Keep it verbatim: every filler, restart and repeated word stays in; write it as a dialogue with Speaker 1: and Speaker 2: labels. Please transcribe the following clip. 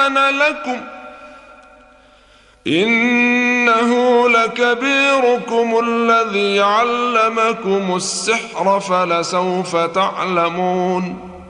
Speaker 1: لكم إنه لكبيركم الذي علمكم السحر فلسوف تعلمون